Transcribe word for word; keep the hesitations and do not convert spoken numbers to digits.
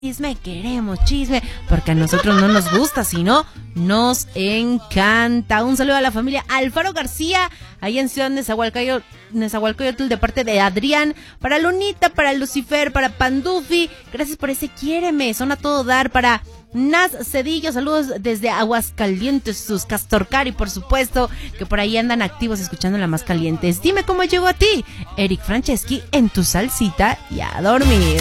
Chisme, queremos chisme, porque a nosotros no nos gusta, sino nos encanta. Un saludo a la familia Alfaro García, ahí en Ciudad Nezahualcóyotl, Nezahualcóyotl, de parte de Adrián, para Lunita, para Lucifer, para Pandufi, gracias por ese quiéreme, son a todo dar, para Naz Cedillo, saludos desde Aguascalientes, sus Castorcari, por supuesto, que por ahí andan activos escuchando la más calientes. Dime cómo llegó a ti, Eric Franceschi, en tu salsita y a dormir.